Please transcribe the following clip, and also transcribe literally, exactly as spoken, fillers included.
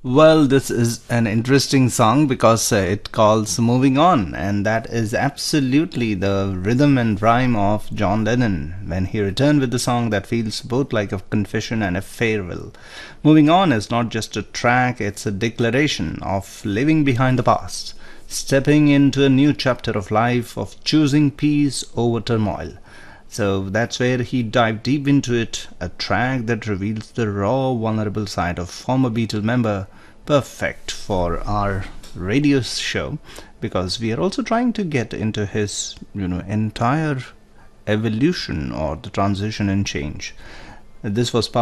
Well, this is an interesting song because uh, it calls Moving On, and that is absolutely the rhythm and rhyme of John Lennon when he returned with the song that feels both like a confession and a farewell. Moving On is not just a track, it's a declaration of leaving behind the past, stepping into a new chapter of life, of choosing peace over turmoil. So that's where he dived deep into it, a track that reveals the raw, vulnerable side of former Beatle member, perfect for our radio show because we are also trying to get into his, you know, entire evolution or the transition and change. This was